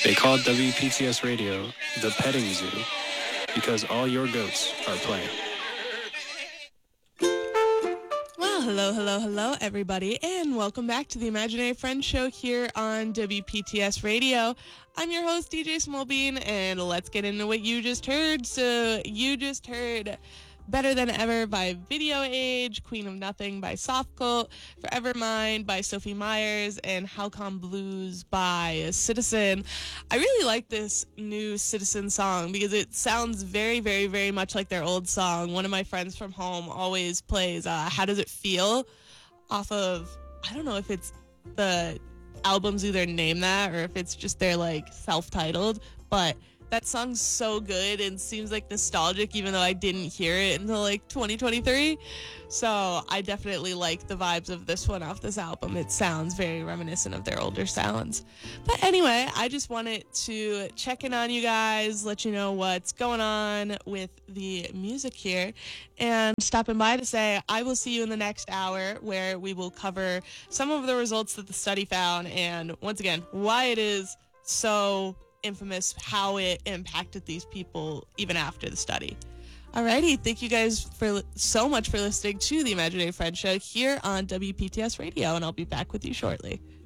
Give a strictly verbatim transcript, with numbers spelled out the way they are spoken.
They called W P T S Radio the petting zoo because all your goats are playing. Well, hello, hello, hello, everybody, and welcome back to the Imaginary Friends Show here on W P T S Radio. I'm your host, D J Smallbean, and let's get into what you just heard. So, you just heard Better Than Ever by Video Age, Queen of Nothing by Soft Cult, Forever Mine by Sophie Myers, and How Come Blues by Citizen. I really like this new Citizen song because it sounds very, very, very much like their old song. One of my friends from home always plays uh, How Does It Feel off of, I don't know if it's the album's either named that or if it's just their like self-titled, but that song's so good and seems like nostalgic even though I didn't hear it until like twenty twenty-three. So I definitely like the vibes of this one off this album. It sounds very reminiscent of their older sounds. But anyway, I just wanted to check in on you guys, let you know what's going on with the music here, and stopping by to say I will see you in the next hour where we will cover some of the results that the study found and once again, why it is so infamous how it impacted these people even after the study. Alrighty, thank you guys for so much for listening to the Imaginary Friends Show here on W P T S Radio, and I'll be back with you shortly.